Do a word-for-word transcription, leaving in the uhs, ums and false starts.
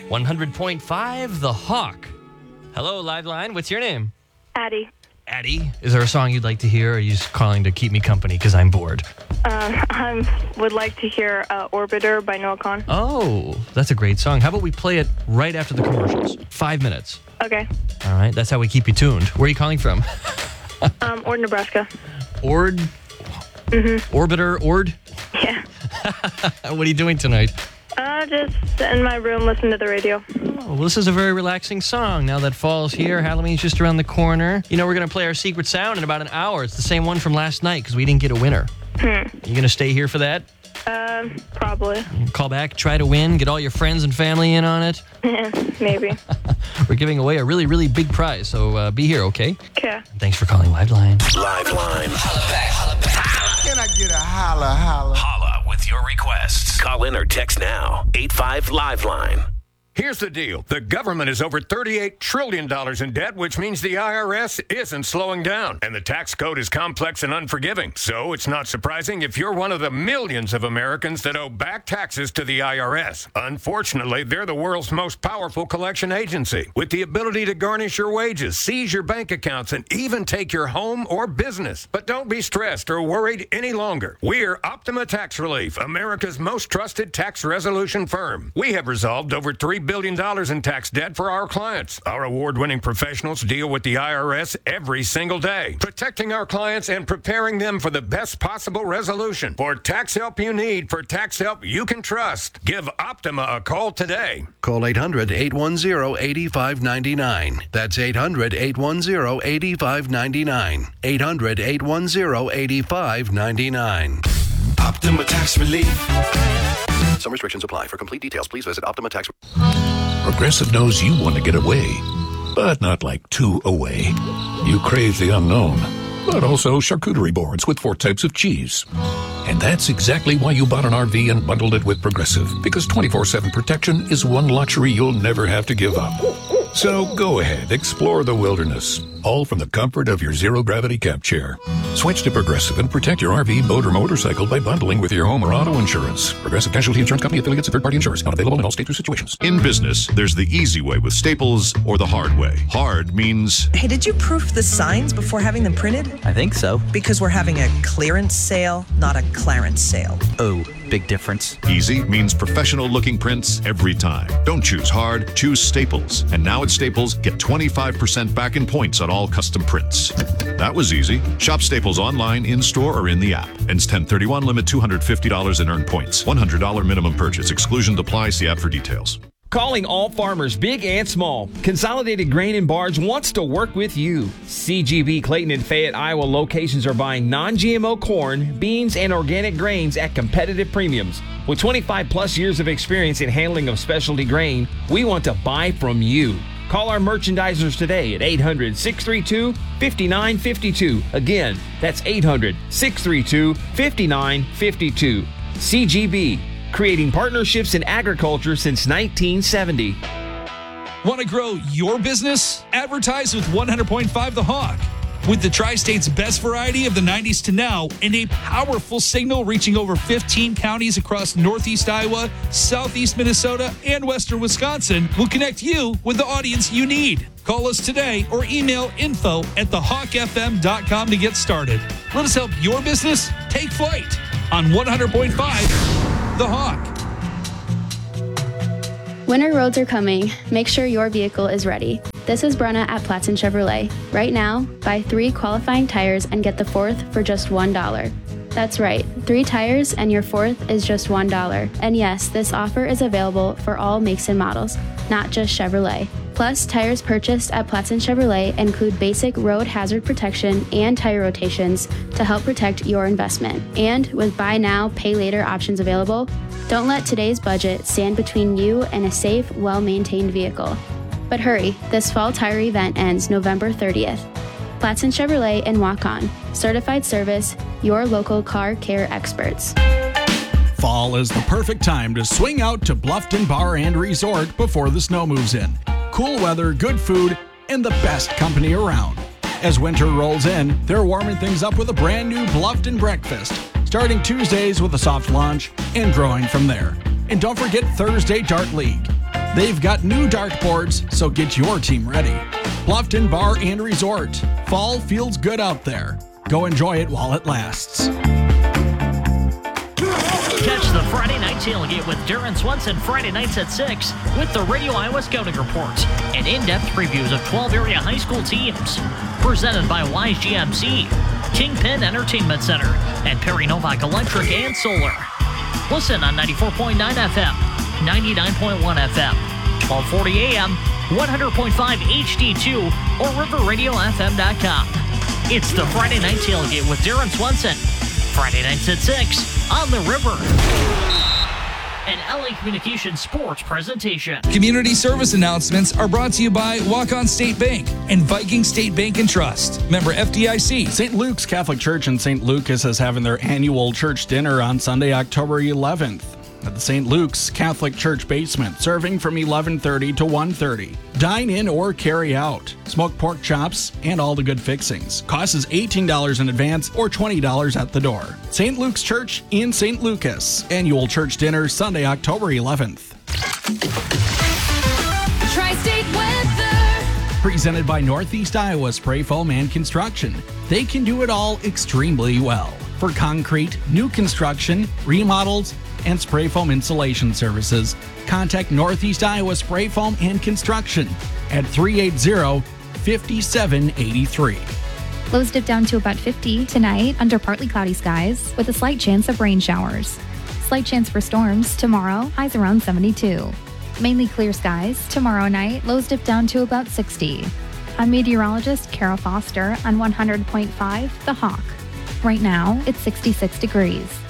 one hundred point five, The Hawk. Hello, Liveline. What's your name? Addie. Addie, is there a song you'd like to hear, or are you just calling to keep me company because I'm bored? Um, I would like to hear uh, Orbiter by Noah Kahan. Oh, that's a great song. How about we play it right after the commercials? Five minutes. Okay. All right, that's how we keep you tuned. Where are you calling from? um, Ord, Nebraska. Ord? Mm-hmm. Orbiter? Ord? Yeah. What are you doing tonight? Uh, just in my room listening to the radio. Oh, well, this is a very relaxing song. Now that fall's here, Halloween's just around the corner. You know, we're going to play our secret sound in about an hour. It's the same one from last night because we didn't get a winner. Hmm. You going to stay here for that? Um, probably. Call back, try to win, get all your friends and family in on it. Maybe. We're giving away a really, really big prize, so uh, be here, okay? Okay. Thanks for calling Liveline. Liveline. Holla back, holla back. Can I get a holla, holla? Holla with your requests. Call in or text now. eight five Liveline. Here's the deal. The government is over thirty-eight trillion dollars in debt, which means the I R S isn't slowing down. And the tax code is complex and unforgiving. So it's not surprising if you're one of the millions of Americans that owe back taxes to the I R S. Unfortunately, they're the world's most powerful collection agency, with the ability to garnish your wages, seize your bank accounts, and even take your home or business. But don't be stressed or worried any longer. We're Optima Tax Relief, America's most trusted tax resolution firm. We have resolved over three billion dollars in tax debt for our clients. Our award-winning professionals deal with the I R S every single day, protecting our clients and preparing them for the best possible resolution. For tax help you need, for tax help you can trust, give Optima a call today. Call eight hundred, eight one zero, eight five nine nine. That's eight hundred, eight one zero, eight five nine nine. eight hundred, eight one zero, eight five nine nine. Optima Tax Relief. Some restrictions apply. For complete details, please visit Optima Tax. Progressive knows you want to get away, but not like too away. You crave the unknown, but also charcuterie boards with four types of cheese. And that's exactly why you bought an R V and bundled it with Progressive, because twenty-four seven protection is one luxury you'll never have to give up. So go ahead, explore the wilderness, all from the comfort of your zero-gravity camp chair. Switch to Progressive and protect your R V, boat, or motorcycle by bundling with your home or auto insurance. Progressive Casualty Insurance Company, affiliates, and third-party insurers. Not available in all states or situations. In business, there's the easy way with Staples or the hard way. Hard means... Hey, did you proof the signs before having them printed? I think so. Because we're having a clearance sale, not a clarence sale. Oh, big difference. Easy means professional-looking prints every time. Don't choose hard, choose Staples. And now at Staples, get twenty-five percent back in points on all custom prints. That was easy. Shop Staples online, in-store, or in the app. Ends ten thirty-one, limit two hundred fifty dollars in earned points. one hundred dollars minimum purchase. Exclusion applies. See app for details. Calling all farmers, big and small. Consolidated Grain and Barge wants to work with you. C G B Clayton and Fayette, Iowa locations are buying non-G M O corn, beans, and organic grains at competitive premiums. With twenty-five plus years of experience in handling of specialty grain, we want to buy from you. Call our merchandisers today at eight hundred, six three two, five nine five two. Again, that's eight hundred, six three two, five nine five two. C G B, creating partnerships in agriculture since nineteen seventy. Want to grow your business? Advertise with one hundred point five The Hawk. With the Tri-State's best variety of the nineties to now and a powerful signal reaching over fifteen counties across northeast Iowa, southeast Minnesota, and western Wisconsin, will connect you with the audience you need. Call us today or email info at the hawk f m dot com to get started. Let us help your business take flight on one hundred point five The Hawk. Winter roads are coming. Make sure your vehicle is ready. This is Brenna at Platson Chevrolet. Right now, buy three qualifying tires and get the fourth for just one dollar. That's right, three tires and your fourth is just one dollar. And yes, this offer is available for all makes and models, not just Chevrolet. Plus, tires purchased at Platson Chevrolet include basic road hazard protection and tire rotations to help protect your investment. And with buy now, pay later options available, don't let today's budget stand between you and a safe, well-maintained vehicle. But hurry, this fall tire event ends November thirtieth. Platson Chevrolet and Walk-On. Certified service, your local car care experts. Fall is the perfect time to swing out to Bluffton Bar and Resort before the snow moves in. Cool weather, good food, and the best company around. As winter rolls in, they're warming things up with a brand new Bluffton breakfast, starting Tuesdays with a soft lunch and growing from there. And don't forget Thursday Dart League. They've got new dartboards, so get your team ready. Bluffton Bar and Resort. Fall feels good out there. Go enjoy it while it lasts. Catch the Friday Night Tailgate with Darren Swenson Friday nights at six with the Radio Iowa Scouting Report and in-depth previews of twelve area high school teams. Presented by Wise G M C, Kingpin Entertainment Center, and Perry Novak Electric and Solar. Listen on ninety-four point nine F M, ninety-nine point one F M, twelve forty A M, one hundred point five H D two, or river radio f m dot com. It's the Friday Night Tailgate with Darren Swenson. Friday nights at six on the River. An L A Communications sports presentation. Community service announcements are brought to you by Walk-On State Bank and Viking State Bank and Trust. Member F D I C. Saint Luke's Catholic Church in Saint Lucas is having their annual church dinner on Sunday, October eleventh. At the Saint Luke's Catholic Church basement, serving from eleven thirty to one thirty. Dine in or carry out. Smoked pork chops and all the good fixings. Cost is eighteen dollars in advance or twenty dollars at the door. Saint Luke's Church in Saint Lucas. Annual church dinner Sunday, October eleventh. Tri-State weather. Presented by Northeast Iowa Spray Foam and Construction. They can do it all extremely well. For concrete, new construction, remodels, and spray foam insulation services, contact Northeast Iowa Spray Foam and Construction at three eight zero, five seven eight three. Lows dip down to about fifty tonight under partly cloudy skies with a slight chance of rain showers. Slight chance for storms tomorrow, highs around seventy-two. Mainly clear skies tomorrow night, lows dip down to about sixty. I'm meteorologist Carol Foster on one hundred point five The Hawk. Right now, it's sixty-six degrees.